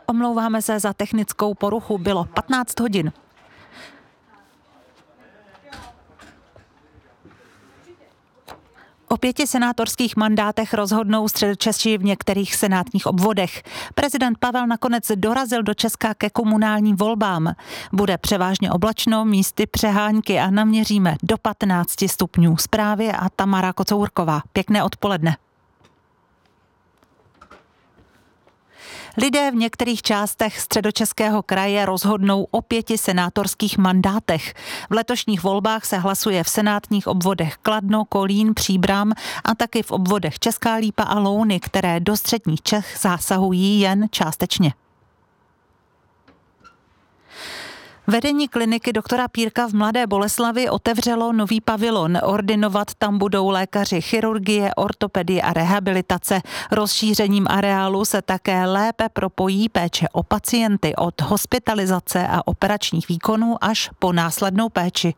Omlouváme se za technickou poruchu, bylo 15 hodin. O 5 senátorských mandátech rozhodnou Středočeši v některých senátních obvodech. Prezident Pavel nakonec dorazil do Česka ke komunálním volbám. Bude převážně oblačno, místy přehánky a naměříme do 15 stupňů. Zprávy a Tamara Kocourková. Pěkné odpoledne. Lidé v některých částech Středočeského kraje rozhodnou o 5 senátorských mandátech. V letošních volbách se hlasuje v senátních obvodech Kladno, Kolín, Příbram a taky v obvodech Česká Lípa a Louny, které do středních Čech zásahují jen částečně. Vedení kliniky doktora Pírka v Mladé Boleslavi otevřelo nový pavilon. Ordinovat tam budou lékaři chirurgie, ortopedie a rehabilitace. Rozšířením areálu se také lépe propojí péče o pacienty od hospitalizace a operačních výkonů až po následnou péči.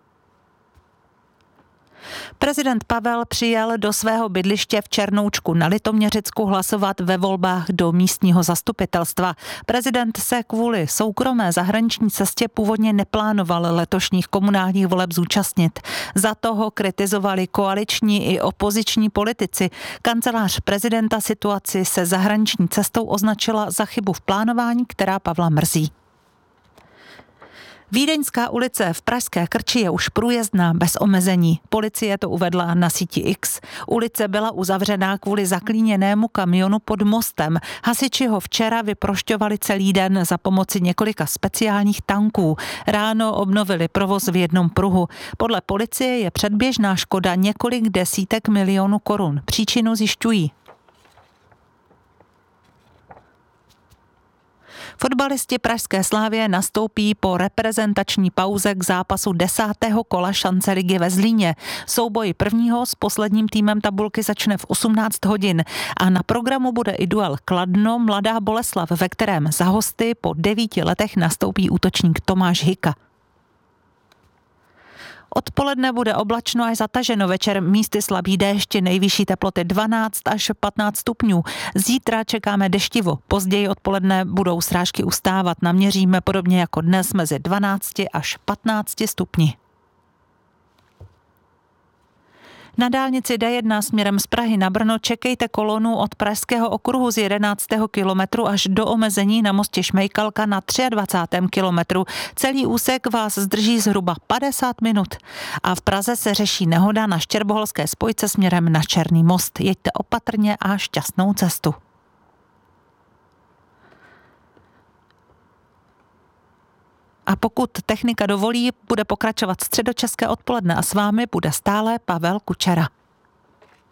Prezident Pavel přijel do svého bydliště v Černoučku na Litoměřicku hlasovat ve volbách do místního zastupitelstva. Prezident se kvůli soukromé zahraniční cestě původně neplánoval letošních komunálních voleb zúčastnit. Za to ho kritizovali koaliční i opoziční politici. Kancelář prezidenta situaci se zahraniční cestou označila za chybu v plánování, která Pavla mrzí. Vídeňská ulice v pražské Krči je už průjezdná bez omezení. Policie to uvedla na síti X. Ulice byla uzavřená kvůli zaklíněnému kamionu pod mostem. Hasiči ho včera vyprošťovali celý den za pomoci několika speciálních tanků. Ráno obnovili provoz v jednom pruhu. Podle policie je předběžná škoda několik desítek milionů korun. Příčinu zjišťují. Fotbalisti pražské Slavie nastoupí po reprezentační pauze k zápasu 10. kola šance ligy ve Zlíně. Souboj prvního s posledním týmem tabulky začne v 18 hodin a na programu bude i duel Kladno Mladá Boleslav, ve kterém za hosty po 9 letech nastoupí útočník Tomáš Hika. Odpoledne bude oblačno až zataženo, večer místy slabý déšť, nejvyšší teploty 12 až 15 stupňů. Zítra čekáme deštivo, později odpoledne budou srážky ustávat, naměříme podobně jako dnes mezi 12 až 15 stupni. Na dálnici D1 směrem z Prahy na Brno čekejte kolonu od Pražského okruhu z 11. kilometru až do omezení na mostě Šmejkalka na 23. kilometru. Celý úsek vás zdrží zhruba 50 minut. A v Praze se řeší nehoda na Štěrboholské spojce směrem na Černý most. Jeďte opatrně a šťastnou cestu. A pokud technika dovolí, bude pokračovat Středočeské odpoledne a s vámi bude stále Pavel Kučera.